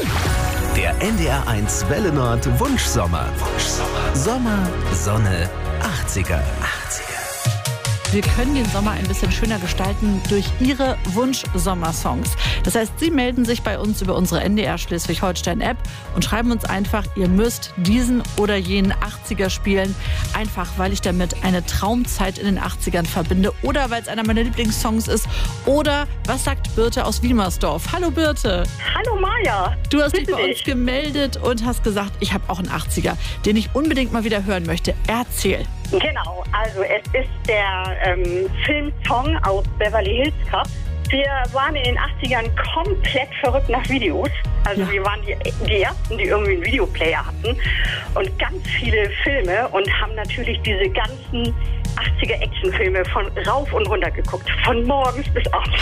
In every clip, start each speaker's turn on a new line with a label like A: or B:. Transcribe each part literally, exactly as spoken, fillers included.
A: Der N D R eins Welle Nord Wunschsommer. Wunschsommer. Sommer, Sonne, achtziger. achtziger.
B: Wir können den Sommer ein bisschen schöner gestalten durch Ihre Wunsch-Sommersongs. Das heißt, Sie melden sich bei uns über unsere N D R Schleswig-Holstein-App und schreiben uns einfach, ihr müsst diesen oder jenen achtziger spielen. Einfach, weil ich damit eine Traumzeit in den achtzigern verbinde oder weil es einer meiner Lieblingssongs ist. Oder was sagt Birte aus Wilmersdorf? Hallo Birte.
C: Hallo Maja.
B: Du hast dich
C: Grüße
B: bei uns
C: dich.
B: gemeldet und hast gesagt, ich habe auch einen achtziger, den ich unbedingt mal wieder hören möchte. Erzähl.
C: Genau, also es ist der ähm, Filmsong aus Beverly Hills Cop. Wir waren in den achtzigern komplett verrückt nach Videos. Also
B: Ja.
C: wir waren die, die Ersten, die irgendwie einen Videoplayer hatten. Und ganz viele Filme und haben natürlich diese ganzen achtziger Actionfilme von rauf und runter geguckt. Von morgens bis abends.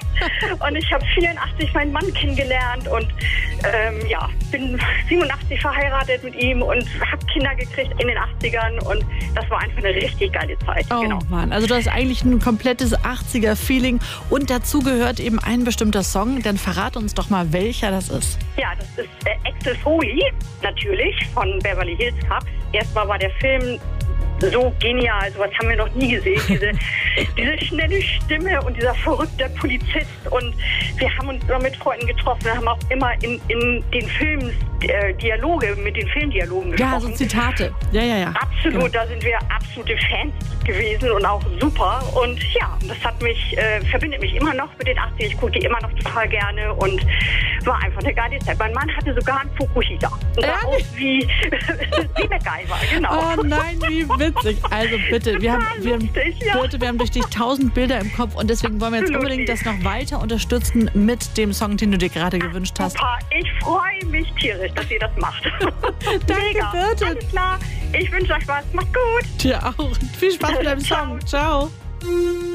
C: Und ich habe vierundachtzig meinen Mann kennengelernt und ähm, ja, bin siebenundachtzig verheiratet mit ihm und habe Kinder gekriegt in den achtzigern. Und das war einfach eine richtig geile Zeit.
B: Oh
C: Genau.
B: Mann, also du hast eigentlich ein komplettes achtziger-Feeling und dazu gehört eben ein bestimmter Song. Dann verrat uns doch mal, welcher das ist.
C: Ja, das ist äh, Axel Foley, natürlich, von Beverly Hills Cop. Erstmal war der Film so genial, sowas haben wir noch nie gesehen. Diese, diese schnelle Stimme und dieser verrückte Polizist. Und wir haben uns immer mit Freunden getroffen und haben auch immer in, in den Filmen äh, Dialoge, mit den Filmdialogen gesprochen.
B: Ja, so Zitate. Ja, ja, ja.
C: Absolut,
B: Genau.
C: da sind wir absolute Fans gewesen und auch super. Und ja, das hat mich, äh, verbindet mich immer noch mit den achtzigern. Ich gucke die immer noch total gerne und war einfach eine geile Zeit. Mein Mann hatte sogar einen Fukuhila. Und sah aus wie, wie MacGyver, genau.
B: Oh nein, wie witzig. Also bitte, wir haben, wir, haben,
C: Lustig, ja.
B: Birte, wir haben durch dich tausend Bilder im Kopf und deswegen wollen wir jetzt
C: Absolut.
B: unbedingt das noch weiter unterstützen mit dem Song, den du dir gerade gewünscht hast.
C: Super, ich freue mich tierisch, dass ihr das macht.
B: Danke,
C: Mega.
B: Birte.
C: Alles klar, ich wünsche euch was. Macht gut.
B: Dir auch. Viel Spaß mit deinem Song. Ciao.